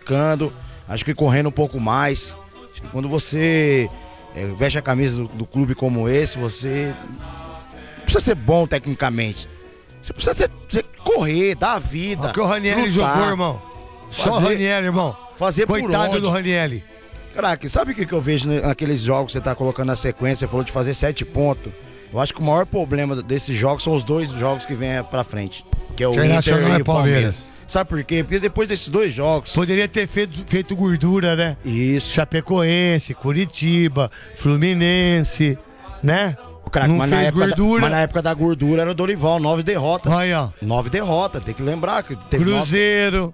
brincando, acho que correndo um pouco mais. Acho que quando você veste a camisa do clube como esse, você não precisa ser bom tecnicamente. Você precisa correr, dar a vida. Olha o que o Ranieri jogou, irmão. Só o Ranieri, irmão. Fazer coitado por onde. do Ranieri. Caraca, sabe o que eu vejo naqueles jogos que você tá colocando na sequência? Você falou de fazer 7 pontos. Eu acho que o maior problema desses jogos são os 2 jogos que vem pra frente. Que é o Inter e o Palmeiras. Sabe por quê? Porque depois desses 2 jogos... Poderia ter feito gordura, né? Isso. Chapecoense, Curitiba, Fluminense, né? Caraca, mas na época da gordura era o Dorival, 9 derrotas. Aí, ó. 9 derrotas, tem que lembrar que teve Cruzeiro,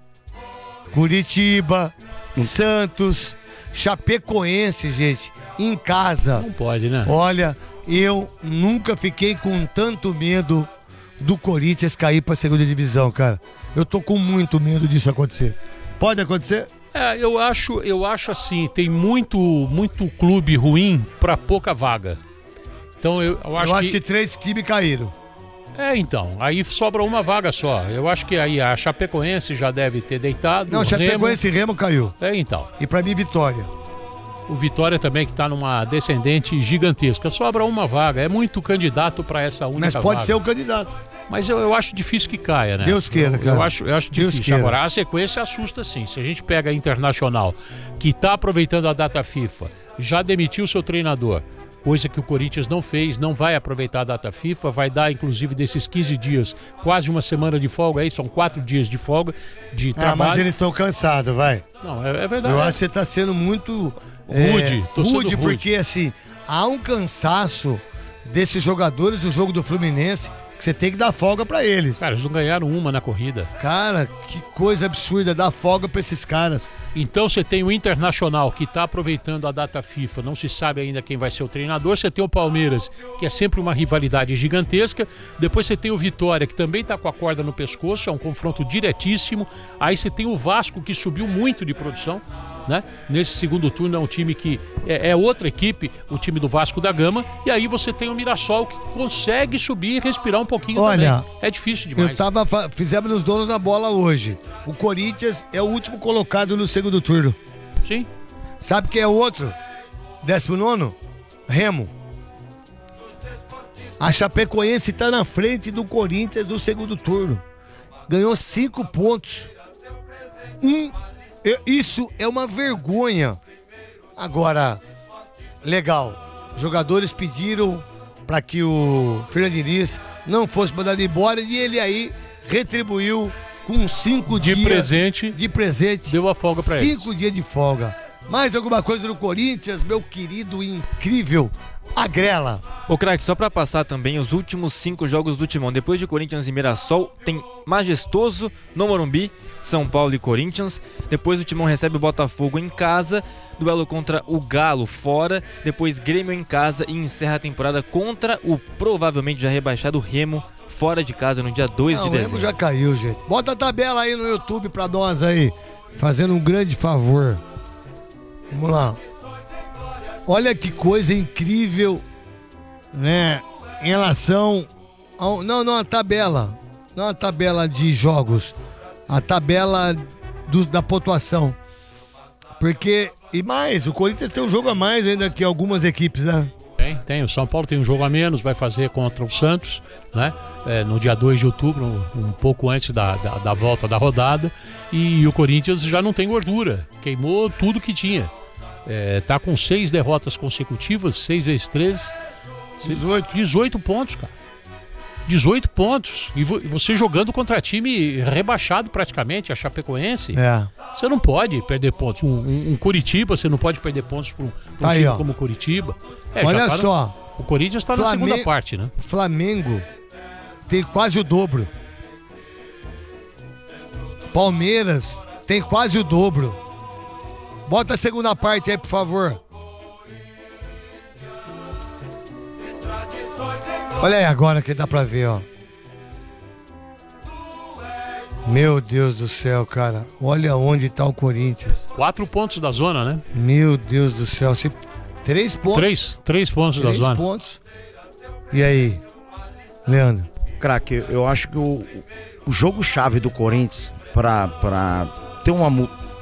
Curitiba, Santos, Chapecoense, gente, em casa. Não pode, né? Olha, eu nunca fiquei com tanto medo do Corinthians cair pra segunda divisão, cara. Eu tô com muito medo disso acontecer. Pode acontecer? Eu acho assim, tem muito clube ruim pra pouca vaga. Então eu acho que 3 times caíram. Então, aí sobra uma vaga só. Eu acho que aí a Chapecoense já deve ter deitado. Não, Chapecoense e Remo caiu. Então. E pra mim, Vitória. O Vitória também, que tá numa descendente gigantesca. Sobra uma vaga. É muito candidato pra essa única vaga. Mas pode ser o candidato. Mas eu acho difícil que caia, né? Deus queira, cara. Eu acho difícil. Agora, a sequência assusta sim. Se a gente pega a Internacional, que tá aproveitando a data FIFA, já demitiu seu treinador, coisa que o Corinthians não fez, não vai aproveitar a data FIFA, vai dar inclusive desses 15 dias, quase uma semana de folga aí, são 4 dias de folga de trabalho. Mas eles estão cansados, vai. Não, é verdade. Eu acho que você tá sendo muito rude, porque assim, há um cansaço desses jogadores do jogo do Fluminense que você tem que dar folga pra eles. Cara, eles não ganharam uma na corrida. Cara, que coisa absurda, dar folga pra esses caras. Então você tem o Internacional, que tá aproveitando a data FIFA, não se sabe ainda quem vai ser o treinador. Você tem o Palmeiras, que é sempre uma rivalidade gigantesca. Depois você tem o Vitória, que também tá com a corda no pescoço, é um confronto diretíssimo. Aí você tem o Vasco, que subiu muito de produção, né? Nesse segundo turno é um time que é outra equipe, o time do Vasco da Gama. E aí você tem o Mirassol, que consegue subir e respirar um pouquinho. Olha, também. É difícil demais. Fizemos os donos da bola hoje. O Corinthians é o último colocado no segundo turno. Sim. Sabe quem é o outro? 19º? Remo. A Chapecoense tá na frente do Corinthians do segundo turno. Ganhou 5 pontos. Isso é uma vergonha. Agora, legal. Os jogadores pediram para que o Fernando Diniz não fosse mandado embora e ele aí retribuiu com 5 dias de presente. Deu a folga para eles. 5 dias de folga. Mais alguma coisa no Corinthians, meu querido e incrível Agrela? Ô craque, só pra passar também os últimos 5 jogos do Timão. Depois de Corinthians e Mirassol, tem Majestoso no Morumbi, São Paulo e Corinthians. Depois o Timão recebe o Botafogo em casa, duelo contra o Galo fora. Depois Grêmio em casa e encerra a temporada contra o provavelmente já rebaixado Remo, fora de casa no dia 2 de dezembro. O Remo já caiu, gente. Bota a tabela aí no YouTube pra nós aí, fazendo um grande favor. Vamos lá. Olha que coisa incrível, né? Em relação ao... Não, a tabela. Não a tabela de jogos. A tabela da pontuação. Porque... E mais, o Corinthians tem um jogo a mais ainda que algumas equipes, né? Tem. O São Paulo tem um jogo a menos, vai fazer contra o Santos, né? No dia 2 de outubro, um pouco antes da volta da rodada. E o Corinthians já não tem gordura. Queimou tudo que tinha. Tá com 6 derrotas consecutivas, 6 vezes 13, 18 pontos, cara. 18 pontos. E você jogando contra time rebaixado praticamente, a Chapecoense. Você não pode perder pontos. Um Curitiba, você não pode perder pontos para um time como Curitiba. Olha só. O Corinthians está na segunda parte, né? Flamengo tem quase o dobro. Palmeiras tem quase o dobro. Bota a segunda parte aí, por favor. Olha aí agora que dá pra ver, ó. Meu Deus do céu, cara. Olha onde tá o Corinthians. 4 pontos da zona, né? Meu Deus do céu. 3 pontos. 3 pontos da zona. 3 pontos. E aí, Leandro? Craque, eu acho que o jogo-chave do Corinthians pra ter